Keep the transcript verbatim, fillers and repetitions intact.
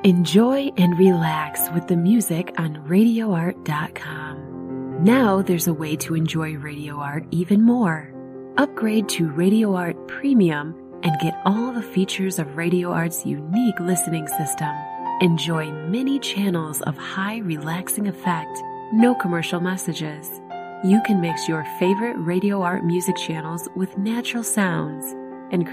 Enjoy and relax with the music on radio art dot com. Now there's a way to enjoy Radio Art even more. Upgrade to Radio Art Premium and get all the features of Radio Art's unique listening system. Enjoy many channels of high relaxing effect, no commercial messages. You can mix your favorite Radio Art music channels with natural sounds,